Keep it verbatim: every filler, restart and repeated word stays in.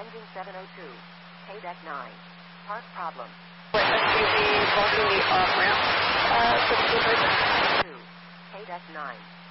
Engine seven oh two. K deck nine. Park problem. What, S U V blocking the off-ramp uh, to the two person? two. K deck nine.